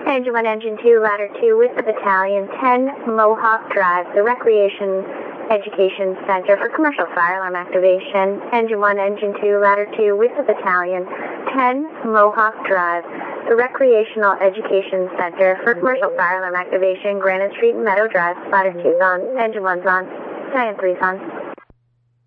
Engine 1, Engine 2, Ladder 2 with the Battalion, 10 Mohawk Drive, the Recreation Education Center for Commercial Fire Alarm Activation. Engine 1, Engine 2, Ladder 2 with the Battalion, 10 Mohawk Drive, the Recreational Education Center for Commercial Fire Alarm Activation, Granite Street, Meadow Drive, Ladder 2's on, Engine 1's on, Battalion 3's on.